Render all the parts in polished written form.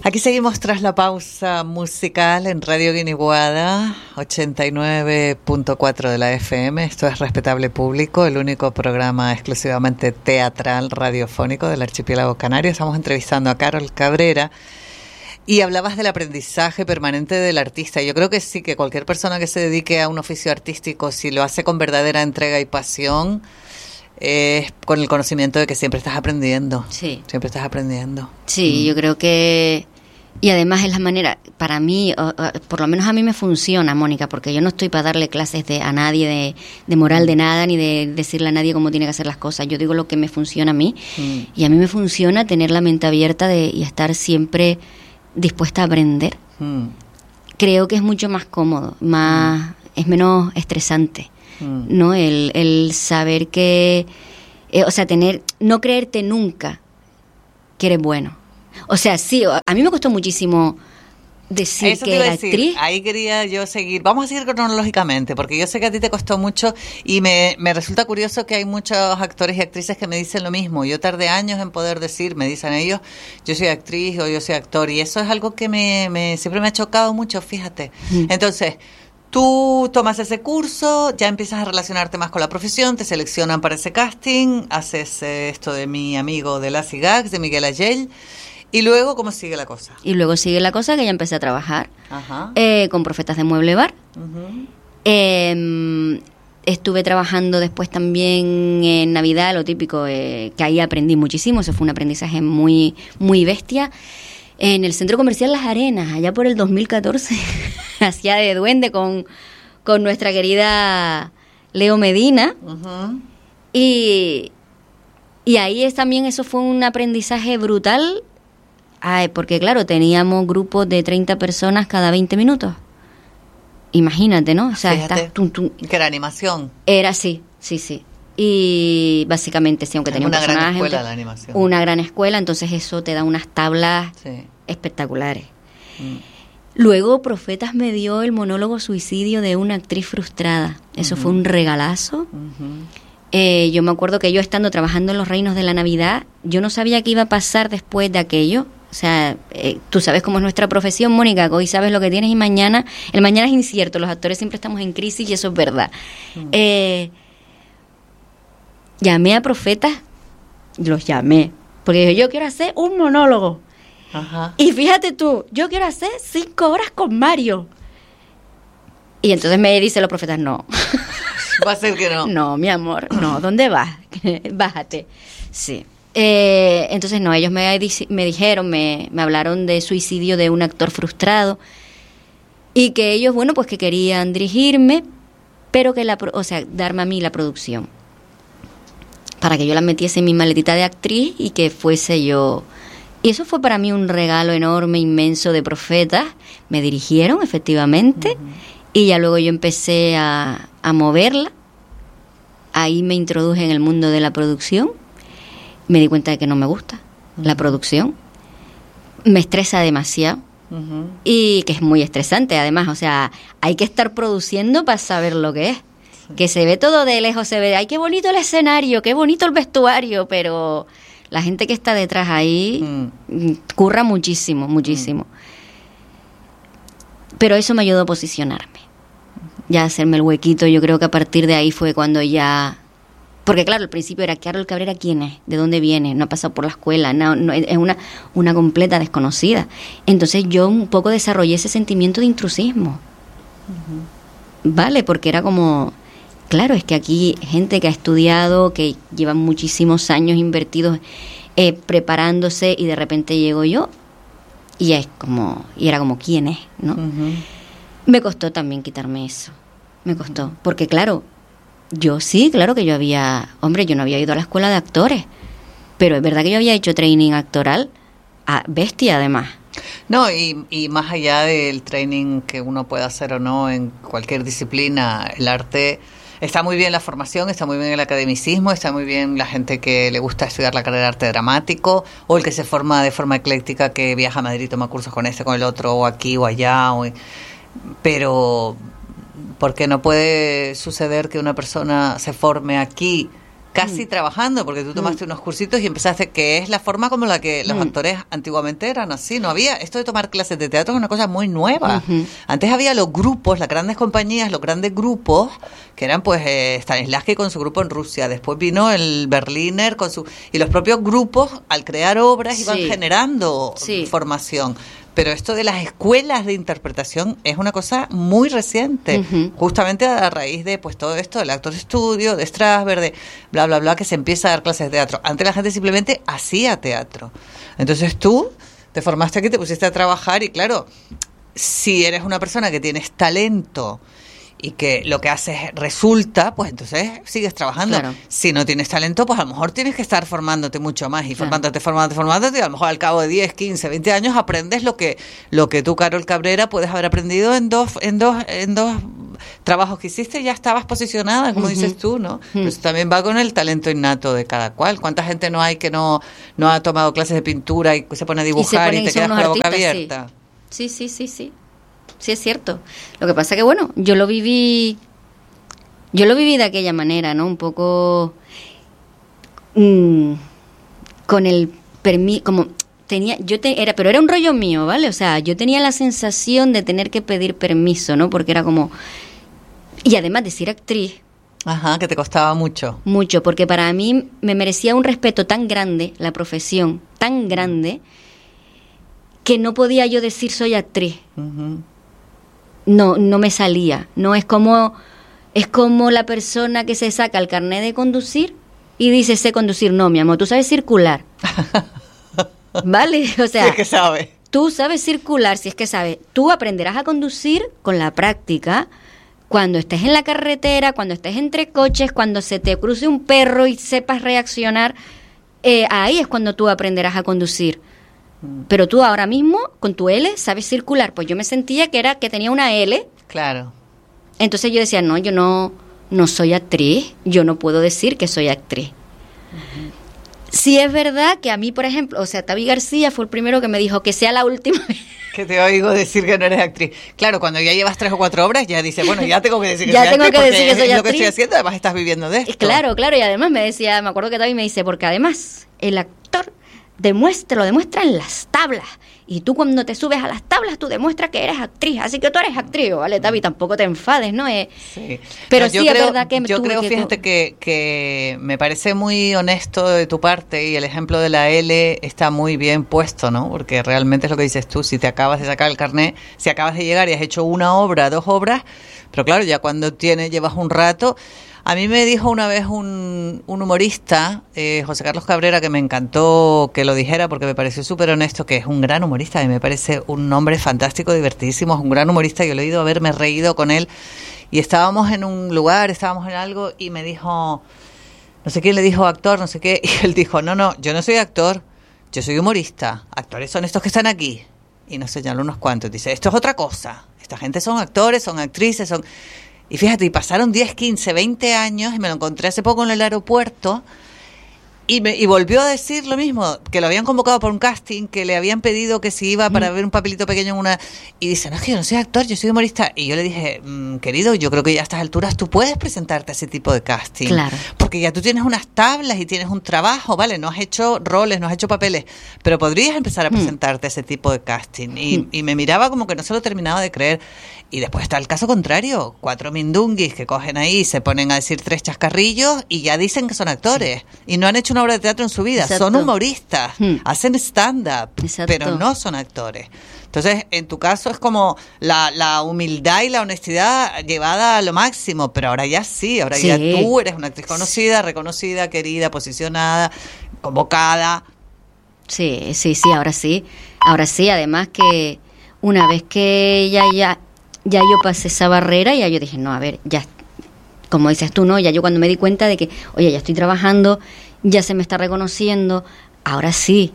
Aquí seguimos tras la pausa musical en Radio Guiniguada, 89.4 de la FM. Esto es Respetable Público, el único programa exclusivamente teatral radiofónico del archipiélago canario. Estamos entrevistando a Carol Cabrera y hablabas del aprendizaje permanente del artista. Yo creo que sí, que cualquier persona que se dedique a un oficio artístico, si lo hace con verdadera entrega y pasión, con el conocimiento de que siempre estás aprendiendo. Sí. Siempre estás aprendiendo. Sí, yo creo que... Y además es la manera, para mí, por lo menos a mí me funciona, Mónica, porque yo no estoy para darle clases a nadie de moral de nada, ni de decirle a nadie cómo tiene que hacer las cosas. Yo digo lo que me funciona a mí. Y a mí me funciona tener la mente abierta y estar siempre dispuesta a aprender. Creo que es mucho más cómodo, es menos estresante, ¿no? El saber que, o sea, no creerte nunca que eres bueno. O sea, sí, a mí me costó muchísimo decir eso que era actriz. Ahí quería yo seguir. Vamos a seguir cronológicamente, porque yo sé que a ti te costó mucho y me resulta curioso que hay muchos actores y actrices que me dicen lo mismo. Yo tardé años en poder decir, me dicen ellos, yo soy actriz o yo soy actor, y eso es algo que siempre me ha chocado mucho, fíjate. Entonces, tú tomas ese curso, ya empiezas a relacionarte más con la profesión, te seleccionan para ese casting, haces esto de mi amigo de Lassie Gags, de Miguel Ayel. ¿Y luego cómo sigue la cosa? Y luego sigue la cosa que ya empecé a trabajar con Profetas de Mueble Bar. Estuve trabajando después también en Navidad, lo típico, que ahí aprendí muchísimo. Eso fue un aprendizaje muy, muy bestia. En el Centro Comercial Las Arenas, allá por el 2014, hacía de duende con nuestra querida Leo Medina. Y ahí también eso fue un aprendizaje brutal. Porque claro, teníamos grupos de 30 personas cada 20 minutos. Imagínate, ¿no? O sea, que era animación. Era así, sí. Y básicamente sí, aunque tenía un personaje. Una gran escuela la animación. Una gran escuela, entonces eso te da unas tablas espectaculares. Luego Profetas me dio el monólogo Suicidio de una actriz frustrada. Eso fue un regalazo. Yo me acuerdo que yo estando trabajando en Los Reinos de la Navidad, yo no sabía qué iba a pasar después de aquello. O sea, tú sabes cómo es nuestra profesión, Mónica, que hoy sabes lo que tienes y mañana, el mañana es incierto, los actores siempre estamos en crisis y eso es verdad. Llamé a Profetas, los llamé, porque dije, yo quiero hacer un monólogo. Y fíjate tú, yo quiero hacer 5 horas con Mario. Y entonces me dice los Profetas, no. Va a ser que no. No, mi amor, no, ¿dónde vas? Bájate. Sí. Entonces no, ellos me dijeron, me hablaron de Suicidio de un actor frustrado y que ellos, bueno, pues que querían dirigirme, pero que darme a mí la producción para que yo la metiese en mi maletita de actriz y que fuese yo. Y eso fue para mí un regalo enorme, inmenso de Profetas. Me dirigieron, efectivamente, y ya luego yo empecé a moverla. Ahí me introduje en el mundo de la producción. Me di cuenta de que no me gusta la producción. Me estresa demasiado y que es muy estresante además. O sea, hay que estar produciendo para saber lo que es. Que se ve todo de lejos, se ve, ay, qué bonito el escenario, qué bonito el vestuario, pero la gente que está detrás ahí curra muchísimo, muchísimo. Pero eso me ayudó a posicionarme, ya a hacerme el huequito. Yo creo que a partir de ahí fue cuando ya... Porque claro, al principio era, Carol Cabrera, ¿quién es? ¿De dónde viene? No ha pasado por la escuela, no, es una completa desconocida. Entonces yo un poco desarrollé ese sentimiento de intrusismo. ¿Vale? Porque era como... Claro, es que aquí gente que ha estudiado, que llevan muchísimos años invertidos preparándose, y de repente llego yo y era como, ¿quién es? ¿No? Me costó también quitarme eso. Me costó. Porque claro, yo no había ido a la escuela de actores, pero es verdad que yo había hecho training actoral bestia además. No, y más allá del training que uno pueda hacer o no en cualquier disciplina, el arte... Está muy bien la formación, está muy bien el academicismo, está muy bien la gente que le gusta estudiar la carrera de arte dramático, o el que se forma de forma ecléctica, que viaja a Madrid y toma cursos con este, con el otro, o aquí o allá. Pero porque no puede suceder que una persona se forme aquí casi trabajando, porque tú tomaste unos cursitos y empezaste, que es la forma como la que los actores antiguamente eran así. No había, esto de tomar clases de teatro es una cosa muy nueva. Antes había los grupos, las grandes compañías, los grandes grupos, que eran pues Stanislavski con su grupo en Rusia, después vino el Berliner con su... Y los propios grupos, al crear obras, iban generando formación. Pero esto de las escuelas de interpretación es una cosa muy reciente, justamente a raíz de pues todo esto del Actors Studio, de Strasberg, de bla, bla, bla, que se empieza a dar clases de teatro. Antes la gente simplemente hacía teatro. Entonces tú te formaste aquí, te pusiste a trabajar y claro, si eres una persona que tienes talento y que lo que haces resulta, pues entonces sigues trabajando. Claro. Si no tienes talento, pues a lo mejor tienes que estar formándote mucho más y formándote, y a lo mejor al cabo de 10, 15, 20 años aprendes lo que tú, Carol Cabrera, puedes haber aprendido en dos trabajos que hiciste y ya estabas posicionada, como dices tú, ¿no? Pero eso también va con el talento innato de cada cual. ¿Cuánta gente no hay que no ha tomado clases de pintura y se pone a dibujar y te quedas con la boca abierta? Sí. Sí, es cierto. Lo que pasa que, bueno, yo lo viví de aquella manera, ¿no? Un poco con el permiso, como pero era un rollo mío, ¿vale? O sea, yo tenía la sensación de tener que pedir permiso, ¿no? Porque era como... Y además de ser actriz... Ajá, que te costaba mucho. Mucho, porque para mí me merecía un respeto tan grande, la profesión, tan grande, que no podía yo decir soy actriz. No me salía. No es como la persona que se saca el carnet de conducir y dice sé conducir. No, mi amor, tú sabes circular. ¿Vale? O sea, sí, es que sabe. Tú sabes circular, si es que sabes. Tú aprenderás a conducir con la práctica, cuando estés en la carretera, cuando estés entre coches, cuando se te cruce un perro y sepas reaccionar. Ahí es cuando tú aprenderás a conducir. Pero tú ahora mismo, con tu L, sabes circular. Pues yo me sentía que tenía una L. Claro. Entonces yo decía, no, yo no soy actriz. Yo no puedo decir que soy actriz. Sí es verdad que a mí, por ejemplo, o sea, Tavi García fue el primero que me dijo que sea la última vez. Que te oigo decir que no eres actriz. Claro, cuando ya llevas 3 o 4 obras, ya dices, bueno, ya tengo que decir que ya soy tengo actriz, que decir que soy es actriz. lo que estoy haciendo, además estás viviendo de esto. Claro, y además me acuerdo que Tavi me dice, porque además el actor lo demuestra en las tablas. Y tú cuando te subes a las tablas, tú demuestras que eres actriz. Así que tú eres actriz, ¿vale, Tavi? Tampoco te enfades, ¿no? Sí. Pero sí es verdad que... Yo creo, fíjate, que me parece muy honesto de tu parte y el ejemplo de la L está muy bien puesto, ¿no? Porque realmente es lo que dices tú. Si te acabas de sacar el carnet, si acabas de llegar y has hecho una obra, 2 obras, pero claro, ya cuando llevas un rato... A mí me dijo una vez un humorista, José Carlos Cabrera, que me encantó que lo dijera porque me pareció súper honesto, que es un gran humorista y me parece un hombre fantástico, divertidísimo, es un gran humorista. Yo le he ido a haberme reído con él y estábamos en un lugar, estábamos en algo y me dijo, no sé quién le dijo actor, no sé qué, y él dijo, no, yo no soy actor, yo soy humorista, actores son estos que están aquí. Y nos señaló unos cuantos, dice, esto es otra cosa, esta gente son actores, son actrices, son... Y fíjate, y pasaron 10, 15, 20 años y me lo encontré hace poco en el aeropuerto y volvió a decir lo mismo, que lo habían convocado por un casting, que le habían pedido que si iba para ver un papelito pequeño en una... Y dice, no, es que yo no soy actor, yo soy humorista. Y yo le dije, querido, yo creo que ya a estas alturas tú puedes presentarte a ese tipo de casting. Claro. Porque ya tú tienes unas tablas y tienes un trabajo, ¿vale? No has hecho roles, no has hecho papeles, pero podrías empezar a presentarte a ese tipo de casting. Y me miraba como que no se lo terminaba de creer. Y después está el caso contrario, 4 mindunguis que cogen ahí, se ponen a decir 3 chascarrillos y ya dicen que son actores. Y no han hecho una obra de teatro en su vida, Exacto. Son humoristas, hacen stand-up, Exacto. pero no son actores. Entonces, en tu caso es como la humildad y la honestidad llevada a lo máximo, pero ahora ya sí, ahora ya tú eres una actriz conocida, reconocida, querida, posicionada, convocada. Sí, ahora sí. Ahora sí, además que una vez que ya yo pasé esa barrera, ya yo dije, no, a ver, ya, como dices tú, ¿no? Ya yo cuando me di cuenta de que, oye, ya estoy trabajando, ya se me está reconociendo, ahora sí,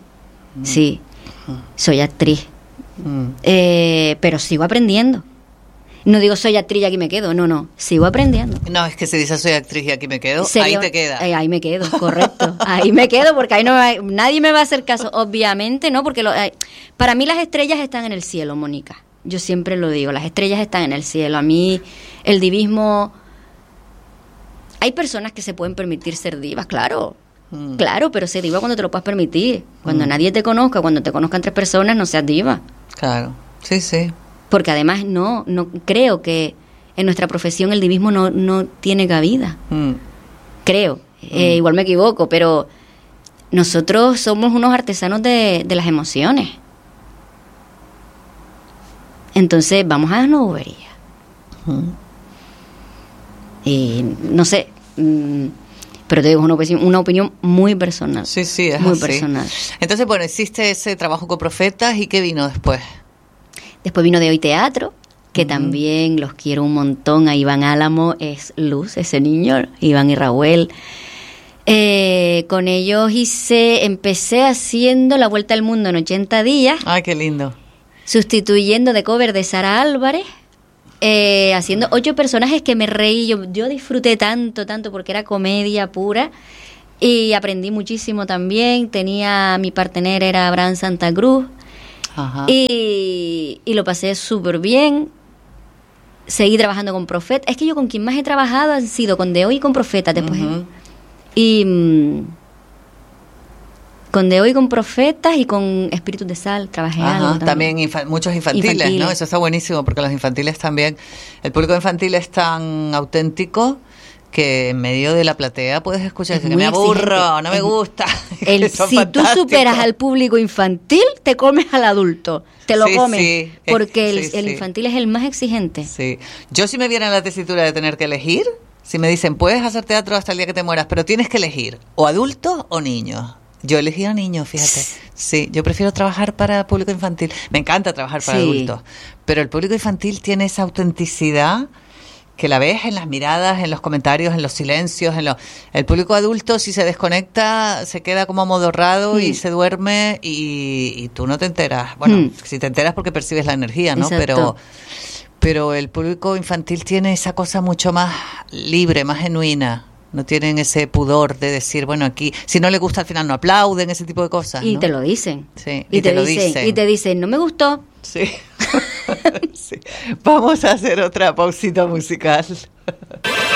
soy actriz. Pero sigo aprendiendo. No digo soy actriz y aquí me quedo, no, sigo aprendiendo. No, es que se dice soy actriz y aquí me quedo, ahí te queda. Ahí me quedo, correcto. Ahí me quedo porque ahí nadie me va a hacer caso, obviamente, ¿no? Porque para mí las estrellas están en el cielo, Mónica. Yo siempre lo digo, las estrellas están en el cielo. A mí el divismo Hay personas que se pueden permitir ser divas, claro. Claro, pero ser diva cuando te lo puedas permitir. Cuando nadie te conozca, cuando te conozcan 3 personas, no seas diva. Claro, sí, sí. Porque además no creo que en nuestra profesión el divismo no tiene cabida. Creo. Igual me equivoco, pero nosotros somos unos artesanos de las emociones. Entonces, vamos a las boberías. Y no sé... pero te digo, es una opinión muy personal. Sí, sí, es muy así. Personal. Entonces, bueno, hiciste ese trabajo con Profetas, ¿y qué vino después? Después vino De Hoy Teatro, que también los quiero un montón. A Iván Álamo es luz, ese niño, Iván y Raúl. Con ellos empecé haciendo La Vuelta al Mundo en 80 días. Ay, qué lindo. Sustituyendo de cover de Sara Álvarez. Haciendo 8 personajes que me reí, yo disfruté tanto porque era comedia pura y aprendí muchísimo también. Mi partener era Abraham Santa Cruz. Ajá. Y lo pasé súper bien. Seguí trabajando con Profetas. Es que yo con quien más he trabajado han sido con De Hoy y con Profetas después. Y con De Hoy, con Profetas y con Espíritus de Sal trabajé algo también muchos infantiles, ¿no? Eso está buenísimo porque los infantiles también, el público infantil es tan auténtico que en medio de la platea puedes escuchar que me aburro, no me gusta. Si tú superas al público infantil, te comes al adulto, te lo comes, porque el infantil es el más exigente. Sí. Yo si me viera en la tesitura de tener que elegir, si me dicen puedes hacer teatro hasta el día que te mueras, pero tienes que elegir o adultos o niños. Yo elegí a niños, fíjate. Sí, yo prefiero trabajar para público infantil. Me encanta trabajar para adultos, pero el público infantil tiene esa autenticidad que la ves en las miradas, en los comentarios, en los silencios. El público adulto, si se desconecta, se queda como amodorrado y se duerme y tú no te enteras. Bueno, si te enteras porque percibes la energía, ¿no? Pero el público infantil tiene esa cosa mucho más libre, más genuina. No tienen ese pudor de decir, bueno, aquí, si no le gusta al final no aplauden, ese tipo de cosas, ¿no? Y te lo dicen. Sí, y te lo dicen. Y te dicen, no me gustó. Sí. Sí. Vamos a hacer otra pausita musical.